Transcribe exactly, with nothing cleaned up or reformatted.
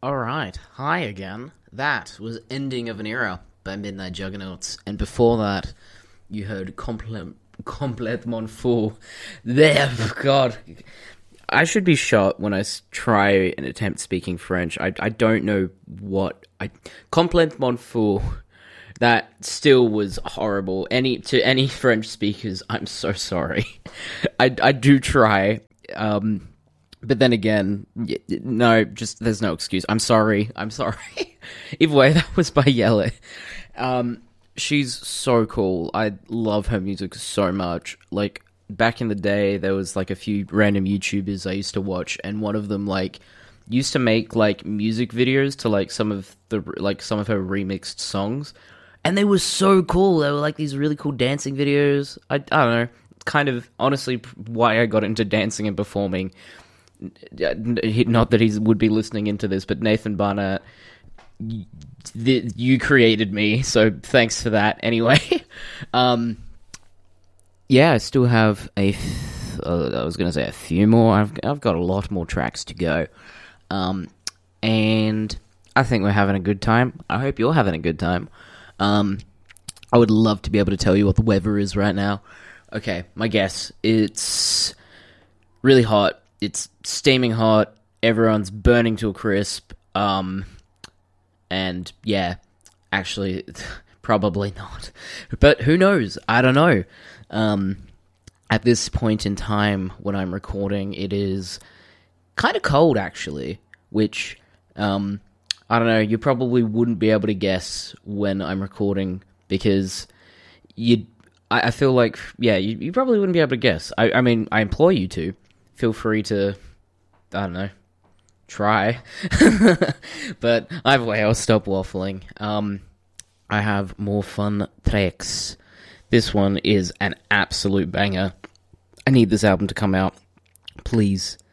Alright, hi again. That was Ending of an Era by Midnight Juggernauts, and before that, you heard Complètement Complètement Fou. There, God. I should be shot when I s- try and attempt speaking French. I, I don't know what... I Complètement Fou. That still was horrible. Any To any French speakers, I'm so sorry. I, I do try, um... But then again, no, just, there's no excuse. I'm sorry, I'm sorry. Either way, that was by Yella. Um, she's so cool. I love her music so much. Like, back in the day, there was, like, a few random YouTubers I used to watch, and one of them, like, used to make, like, music videos to, like, some of the, like, some of her remixed songs. And they were so cool. They were, like, these really cool dancing videos. I, I don't know. Kind of, honestly, why I got into dancing and performing. Not that he would be listening into this, but Nathan Barnett, you created me, so thanks for that. Anyway, um, yeah, I still have a. F- uh, I was going to say a few more. I've I've got a lot more tracks to go, um, and I think we're having a good time. I hope you're having a good time. Um, I would love to be able to tell you what the weather is right now. Okay, my guess, it's really hot. It's steaming hot, everyone's burning to a crisp, um, and yeah, actually, probably not. But who knows? I don't know. Um, at this point in time, when I'm recording, it is kind of cold, actually, which, um, I don't know, you probably wouldn't be able to guess when I'm recording, because you'd, I, I feel like, yeah, you, you probably wouldn't be able to guess. I, I mean, I implore you to. Feel free to, I don't know, try. But either way, I'll stop waffling. Um, I have more fun tracks. This one is an absolute banger. I need this album to come out. Please,